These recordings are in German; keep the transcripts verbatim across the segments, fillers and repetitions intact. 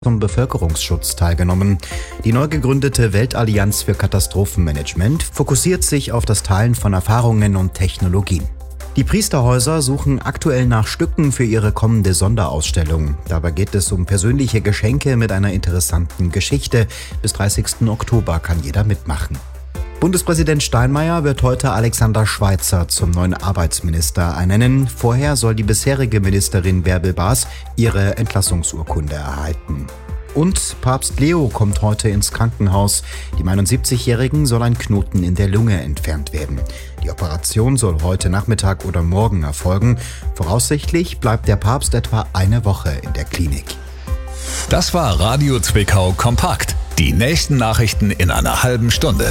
zum Bevölkerungsschutz teilgenommen. Die neu gegründete Weltallianz für Katastrophenmanagement fokussiert sich auf das Teilen von Erfahrungen und Technologien. Die Priesterhäuser suchen aktuell nach Stücken für ihre kommende Sonderausstellung. Dabei geht es um persönliche Geschenke mit einer interessanten Geschichte. Bis dreißigsten Oktober kann jeder mitmachen. Bundespräsident Steinmeier wird heute Alexander Schweitzer zum neuen Arbeitsminister ernennen. Vorher soll die bisherige Ministerin Bärbel Baas ihre Entlassungsurkunde erhalten. Und Papst Leo kommt heute ins Krankenhaus. Dem einundsiebzigjährigen soll ein Knoten in der Lunge entfernt werden. Die Operation soll heute Nachmittag oder morgen erfolgen. Voraussichtlich bleibt der Papst etwa eine Woche in der Klinik. Das war Radio Zwickau Kompakt. Die nächsten Nachrichten in einer halben Stunde.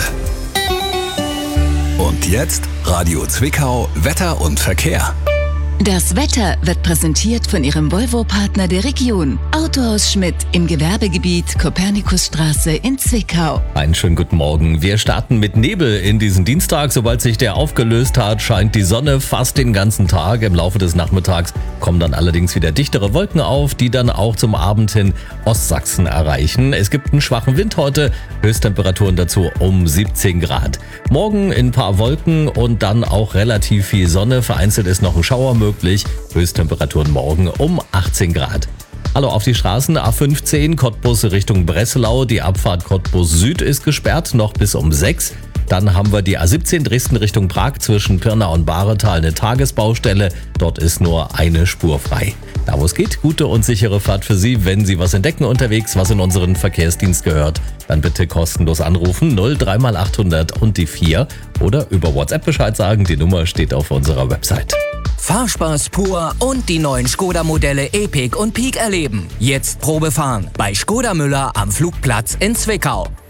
Und jetzt Radio Zwickau Wetter und Verkehr. Das Wetter wird präsentiert von Ihrem Volvo-Partner der Region. Autohaus Schmidt im Gewerbegebiet Kopernikusstraße in Zwickau. Einen schönen guten Morgen. Wir starten mit Nebel in diesen Dienstag. Sobald sich der aufgelöst hat, scheint die Sonne fast den ganzen Tag. Im Laufe des Nachmittags kommen dann allerdings wieder dichtere Wolken auf, die dann auch zum Abend hin Ostsachsen erreichen. Es gibt einen schwachen Wind heute, Höchsttemperaturen dazu um siebzehn Grad. Morgen ein paar Wolken und dann auch relativ viel Sonne. Vereinzelt ist noch ein Schauer möglich. Höchsttemperaturen morgen um achtzehn Grad. Hallo auf die Straßen. A fünfzehn Cottbus Richtung Breslau. Die Abfahrt Cottbus Süd ist gesperrt, noch bis um sechs. Dann haben wir die A siebzehn Dresden Richtung Prag zwischen Pirna und Bahretal eine Tagesbaustelle. Dort ist nur eine Spur frei. Da wo es geht, gute und sichere Fahrt für Sie. Wenn Sie was entdecken unterwegs, was in unseren Verkehrsdienst gehört, dann bitte kostenlos anrufen null drei mal achthundert und die vier oder über WhatsApp Bescheid sagen. Die Nummer steht auf unserer Website. Fahrspaß pur und die neuen Skoda-Modelle Epic und Peak erleben. Jetzt Probefahren bei Skoda Müller am Flugplatz in Zwickau.